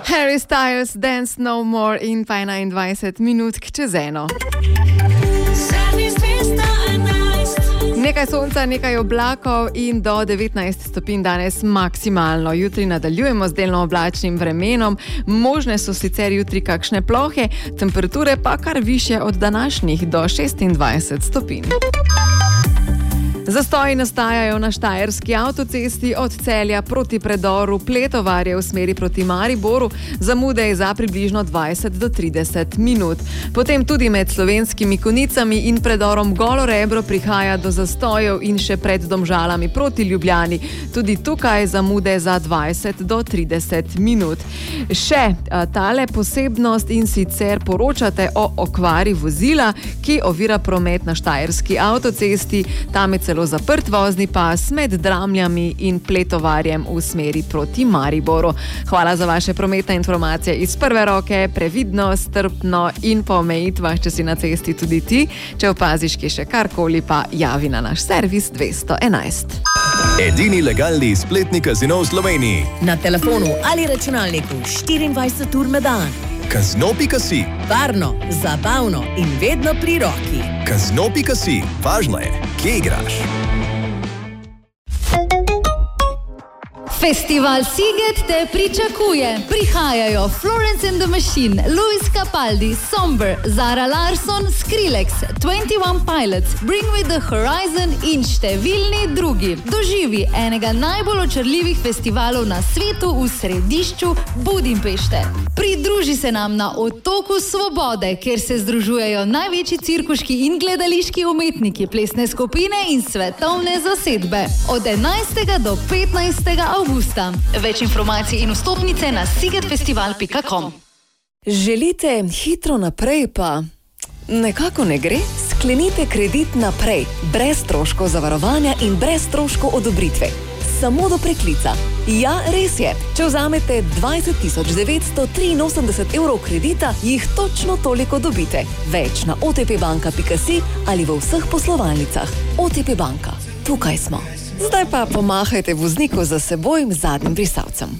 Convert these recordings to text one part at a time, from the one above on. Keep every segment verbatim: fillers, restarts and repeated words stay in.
Harry Styles, Dance No More in pa enaindvajset minut čez eno. Nekaj sonca, nekaj oblakov in do devetnajst stopinj danes maksimalno. Jutri nadaljujemo z delno oblačnim vremenom, možne so sicer jutri kakšne plohe, temperature pa kar višje od današnjih do šestindvajset stopinj. Zastoji nastajajo na štajerski avtocesti od Celja proti predoru Pletovarje v smeri proti Mariboru, zamude je za približno dvajset do trideset minut. Potem tudi med Slovenskimi Konicami in predorom Golo Rebro prihaja do zastojev in še pred Domžalami proti Ljubljani. Tudi tukaj zamude za dvajset do trideset minut. Še a, tale posebnost in sicer poročate o okvari vozila, ki ovira promet na štajerski avtocesti. Tam je celo zaprt vozni pas med Dramljami in Pletovarjem v smeri proti Mariboru. Hvala za vaše prometne informacije iz prve roke, previdno, strpno in po omejitvah, če si na cesti tudi ti. Če opaziš, ki še karkoli, pa javi na naš servis dvesto enajst. Edini legalni spletni kazino v Sloveniji. Na telefonu ali računalniku štiriindvajset ur na dan. Kazino pika si. Varno, zabavno in vedno pri roki. Kazino pika si. Važno je, kje igraš. Festival Sziget te pričakuje. Prihajajo Florence and the Machine, Luis Capaldi, Somber, Zara Larsson, Skrillex, Twenty One Pilots, Bring Me The Horizon in številni drugi. Doživi enega najbolj očarljivih festivalov na svetu v središču Budimpešte. Pridruži se nam na Otoku Svobode, kjer se združujejo največji cirkuški in gledališki umetniki, plesne skupine in svetovne zasedbe. Od enajstega do petnajstega avgusta. Več informacij in vstopnice na szigetfestival pika com. Želite hitro naprej, pa nekako ne gre? Sklenite kredit naprej, brez stroškov zavarovanja in brez stroškov odobritve. Samo do preklica. Ja, res je. Če vzamete dvajset tisoč devetsto triinosemdeset evrov kredita, jih točno toliko dobite. Več na o te pe banka pika si ali v vseh poslovalnicah. O te pe banka. Tukaj smo. Zdaj pa pomahajte vozniku za seboj in zadnjim brisalcem.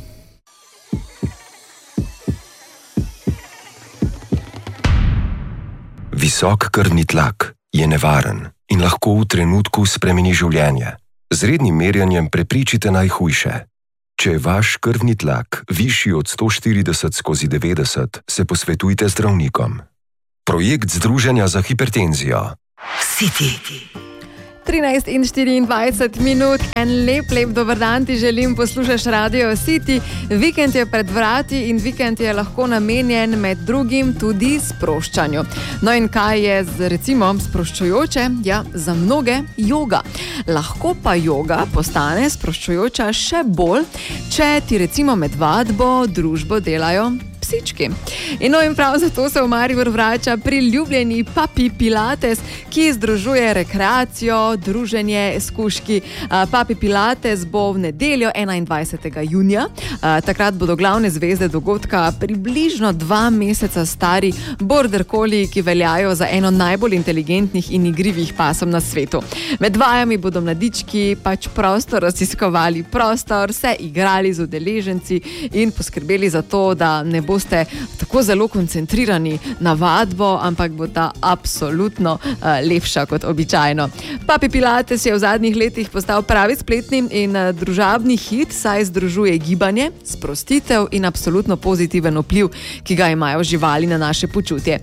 Visok krvni tlak je nevaren in lahko v trenutku spremeni življenje. Z rednim merjenjem preprečite najhujše. Če je vaš krvni tlak višji od sto štirideset skozi devetdeset, se posvetujte z zdravnikom. Projekt Združenja za hipertenzijo. City. trinajst in štiriindvajset minut. En lep, lep dober dan ti želim, poslušaš Radio City. Vikend je pred vrati in vikend je lahko namenjen med drugim tudi sproščanju. No in kaj je z, recimo sproščujoče? Ja, za mnoge joga. Lahko pa joga postane sproščujoča še bolj, če ti recimo med vadbo družbo delajo psički. In no in prav zato se v Maribor vrača priljubljeni Papi Pilates, ki združuje rekreacijo, druženje s kužki. Papi Pilates bo v nedeljo enaindvajsetega junija. Takrat bodo glavne zvezde dogodka približno dva meseca stari border collie, ki veljajo za eno najbolj inteligentnih in igrivih pasov na svetu. Med vajami bodo mladički pač prosto raziskovali prostor, se igrali z udeleženci in poskrbeli za to, da ne boste tako zelo koncentrirani na vadbo, ampak bo ta absolutno uh, lepša kot običajno. Papi Pilates je v zadnjih letih postal pravi spletni in uh, družabni hit, saj združuje gibanje, sprostitev in absolutno pozitiven vpliv, ki ga imajo živali na naše počutje.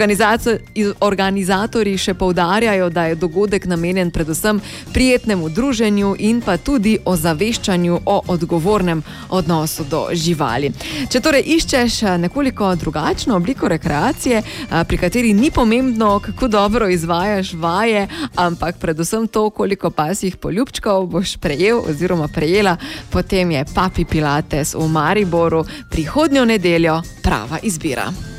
Organizatorji še poudarjajo, da je dogodek namenjen predvsem prijetnemu druženju in pa tudi ozaveščanju o odgovornem odnosu do živali. Če torej iščeš nekoliko drugačno obliko rekreacije, pri kateri ni pomembno, kako dobro izvajaš vaje, ampak predvsem to, koliko pasjih poljubčkov boš prejel oziroma prejela, potem je Papi Pilates v Mariboru prihodnjo nedeljo prava izbira.